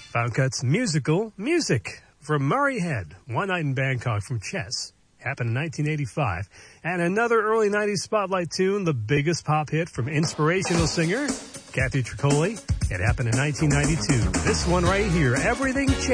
Final Cut's musical Music from Murray Head, One Night in Bangkok from Chess. Happened in 1985. And another early 90s spotlight tune, the biggest pop hit from inspirational singer Kathy Tricoli. It happened in 1992. This one right here, Everything Changed.